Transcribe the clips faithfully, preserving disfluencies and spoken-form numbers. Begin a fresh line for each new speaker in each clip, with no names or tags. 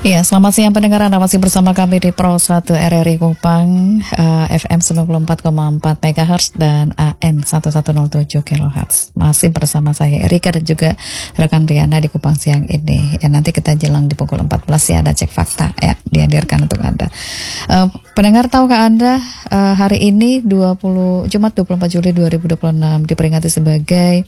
Iya, selamat siang pendengar, Anda masih bersama kami di Pro satu R R I Kupang, uh, F M sembilan puluh empat koma empat MHz dan A M seribu seratus tujuh kilohertz. Masih bersama saya Erika dan juga rekan Riana di Kupang siang ini. Ya, nanti kita jelang di pukul empat belas ya ada cek fakta ya dihadirkan untuk Anda. Uh, pendengar, tahukah Anda uh, hari ini dua puluh Jumat dua puluh empat Juli dua ribu dua puluh enam diperingati sebagai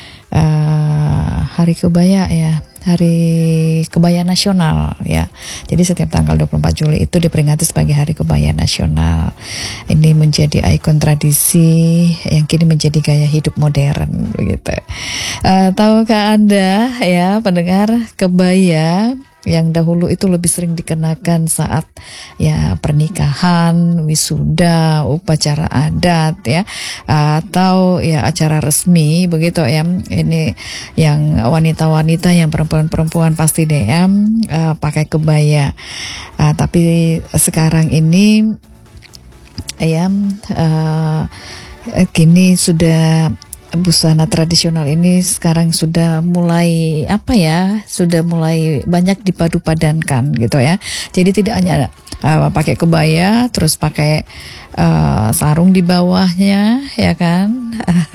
uh, Hari Kebaya ya. Hari Kebaya Nasional ya. Jadi setiap tanggal dua puluh empat Juli itu diperingati sebagai Hari Kebaya Nasional. Ini menjadi ikon tradisi yang kini menjadi gaya hidup modern begitu. Uh, tahukah Anda ya pendengar, kebaya yang dahulu itu lebih sering dikenakan saat ya pernikahan, wisuda, upacara adat ya, atau ya acara resmi begitu ya. Ini yang wanita-wanita, yang perempuan-perempuan pasti deh ya uh, pakai kebaya. Uh, tapi sekarang ini ya uh, kini sudah busana tradisional ini sekarang sudah mulai apa ya, sudah mulai banyak dipadu-padankan gitu ya. Jadi tidak hanya uh, pakai kebaya terus pakai uh, sarung di bawahnya ya kan.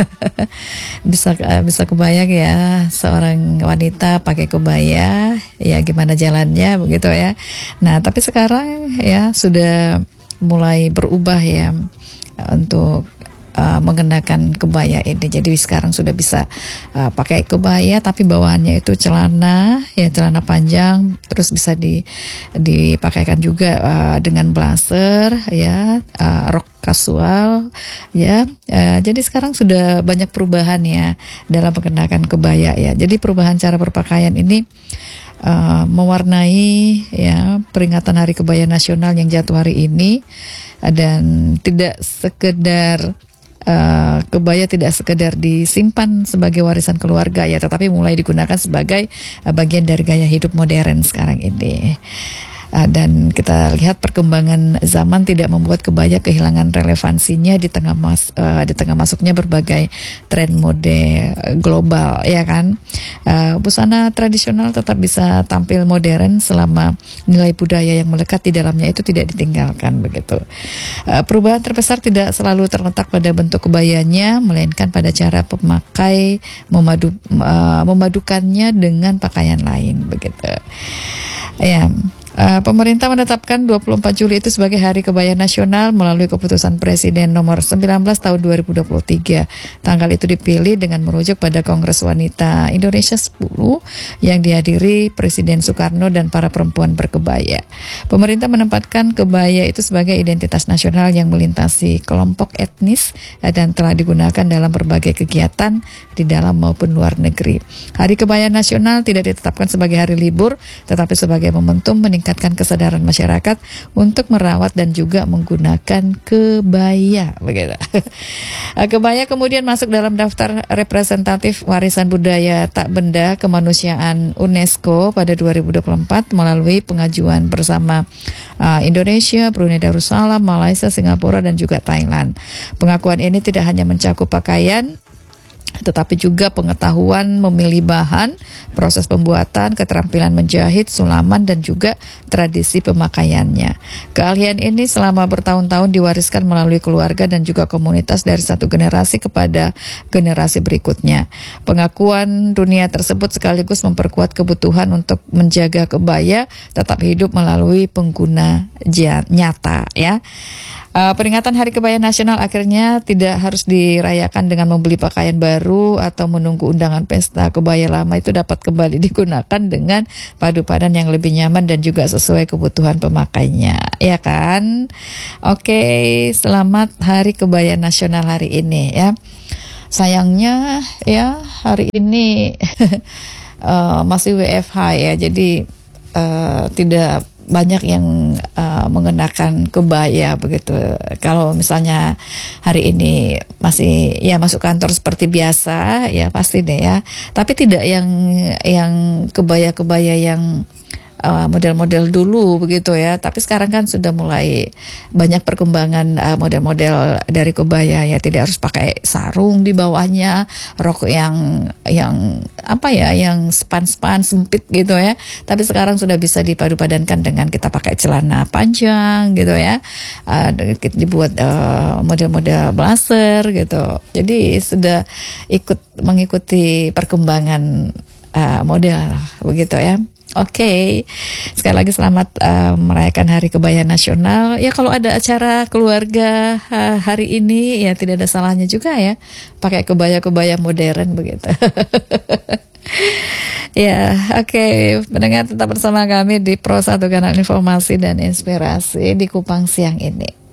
bisa uh, bisa kebayang ya seorang wanita pakai kebaya ya gimana jalannya begitu ya. Nah, tapi sekarang ya sudah mulai berubah ya untuk Uh, mengenakan kebaya ini. Jadi sekarang sudah bisa uh, pakai kebaya tapi bawahannya itu celana ya, celana panjang, terus bisa di dipakaikan juga uh, dengan blazer ya, uh, rok kasual ya. Uh, jadi sekarang sudah banyak perubahan ya dalam mengenakan kebaya ya. Jadi perubahan cara berpakaian ini uh, mewarnai ya peringatan Hari Kebaya Nasional yang jatuh hari ini, dan tidak sekedar Uh, kebaya tidak sekedar disimpan sebagai warisan keluarga ya, tetapi mulai digunakan sebagai uh, bagian dari gaya hidup modern sekarang ini. Uh, dan kita lihat perkembangan zaman tidak membuat kebaya kehilangan relevansinya di tengah mas, uh, di tengah masuknya berbagai tren mode global ya kan. Uh, busana tradisional tetap bisa tampil modern selama nilai budaya yang melekat di dalamnya itu tidak ditinggalkan begitu. Uh, perubahan terbesar tidak selalu terletak pada bentuk kebayanya, melainkan pada cara pemakai memadu, uh, memadukannya dengan pakaian lain begitu. Ya. Uh, pemerintah menetapkan dua puluh empat Juli itu sebagai Hari Kebaya Nasional melalui keputusan Presiden nomor sembilan belas tahun dua ribu dua puluh tiga. Tanggal itu dipilih dengan merujuk pada Kongres Wanita Indonesia sepuluh yang dihadiri Presiden Soekarno dan para perempuan berkebaya. Pemerintah menempatkan kebaya itu sebagai identitas nasional yang melintasi kelompok etnis dan telah digunakan dalam berbagai kegiatan di dalam maupun luar negeri. Hari Kebaya Nasional tidak ditetapkan sebagai hari libur, tetapi sebagai momentum meningkatkan meningkatkan kesadaran masyarakat untuk merawat dan juga menggunakan kebaya begitu. Kebaya kemudian masuk dalam daftar representatif warisan budaya tak benda kemanusiaan UNESCO pada dua ribu dua puluh empat melalui pengajuan bersama uh, Indonesia, Brunei Darussalam, Malaysia, Singapura dan juga Thailand. Pengakuan ini tidak hanya mencakup pakaian, tetapi juga pengetahuan memilih bahan, proses pembuatan, keterampilan menjahit, sulaman, dan juga tradisi pemakaiannya. Keahlian ini selama bertahun-tahun diwariskan melalui keluarga dan juga komunitas dari satu generasi kepada generasi berikutnya. Pengakuan dunia tersebut sekaligus memperkuat kebutuhan untuk menjaga kebaya tetap hidup melalui pengguna nyata ya. Uh, peringatan Hari Kebaya Nasional akhirnya tidak harus dirayakan dengan membeli pakaian baru atau menunggu undangan pesta. Kebaya lama itu dapat kembali digunakan dengan padu padan yang lebih nyaman dan juga sesuai kebutuhan pemakainya, ya kan? Oke, selamat Hari Kebaya Nasional hari ini ya. Sayangnya ya hari ini uh, masih W F H ya, jadi uh, tidak banyak yang uh, mengenakan kebaya begitu. Kalau misalnya hari ini masih ya masuk kantor seperti biasa ya pasti deh ya. Tapi tidak yang yang kebaya-kebaya yang uh, model-model dulu begitu ya. Tapi sekarang kan sudah mulai banyak perkembangan uh, model-model dari kebaya ya, tidak harus pakai sarung di bawahnya, rok yang yang apa ya, yang span-span sempit gitu ya. Tapi sekarang sudah bisa dipadu-padankan dengan kita pakai celana panjang gitu ya. Uh, dibuat uh, model-model blazer gitu. Jadi sudah ikut mengikuti perkembangan uh, model begitu ya. Oke, okay. Sekali lagi selamat uh, merayakan Hari Kebaya Nasional. Ya kalau ada acara keluarga uh, hari ini ya tidak ada salahnya juga ya pakai kebaya-kebaya modern begitu. Ya, oke. Okay. Pendengar tetap bersama kami di Pro satu Kanal Informasi dan Inspirasi di Kupang siang ini.